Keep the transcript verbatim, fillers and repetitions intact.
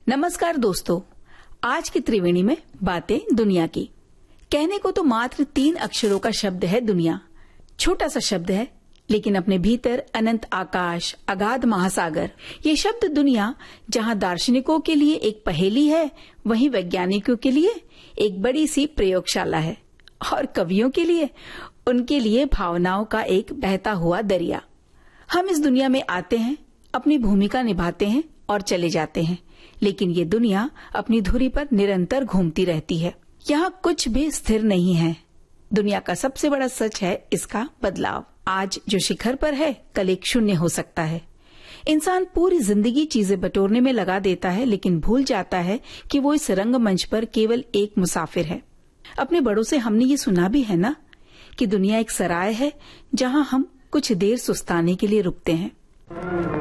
नमस्कार दोस्तों, आज की त्रिवेणी में बातें दुनिया की। कहने को तो मात्र तीन अक्षरों का शब्द है दुनिया। छोटा सा शब्द है, लेकिन अपने भीतर अनंत आकाश, अगाध महासागर। ये शब्द दुनिया जहाँ दार्शनिकों के लिए एक पहेली है, वहीं वैज्ञानिकों के लिए एक बड़ी सी प्रयोगशाला है, और कवियों के लिए उनके लिए भावनाओं का एक बहता हुआ दरिया। हम इस दुनिया में आते हैं, अपनी भूमिका निभाते हैं और चले जाते हैं, लेकिन ये दुनिया अपनी धुरी पर निरंतर घूमती रहती है। यहाँ कुछ भी स्थिर नहीं है। दुनिया का सबसे बड़ा सच है इसका बदलाव। आज जो शिखर पर है, कल एक शून्य हो सकता है। इंसान पूरी जिंदगी चीजें बटोरने में लगा देता है, लेकिन भूल जाता है कि वो इस रंगमंच पर केवल एक मुसाफिर है। अपने बड़ों से हमने ये सुना भी है ना, कि दुनिया एक सराय है जहाँ हम कुछ देर सुस्ताने के लिए रुकते हैं।